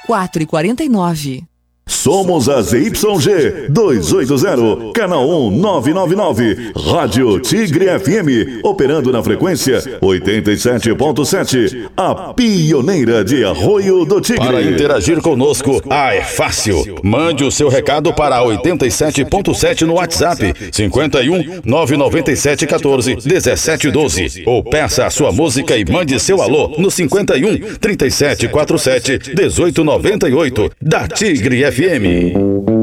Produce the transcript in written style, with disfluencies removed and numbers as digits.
4h49. Somos a ZYG 280, canal 1999, Rádio Tigre FM, operando na frequência 87.7, a pioneira de Arroio do Tigre. Para interagir conosco, é fácil. Mande o seu recado para 87.7 no WhatsApp, 51 997 14 17 12. Ou peça a sua música e mande seu alô no 51 37 47 18 98, da Tigre FM.